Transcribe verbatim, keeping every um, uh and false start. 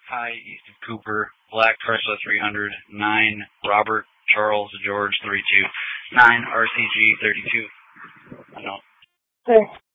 Hi, Ethan Cooper, Black Chrysler three hundred, nine, Robert Charles George thirty-two, nine, R C G thirty-two. I know. Thanks.